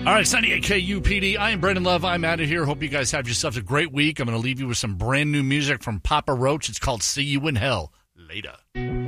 All right, 98 KUPD. I am Brendan Love. I'm out of here. Hope you guys have yourselves a great week. I'm going to leave you with some brand new music from Papa Roach. It's called See You in Hell. Later.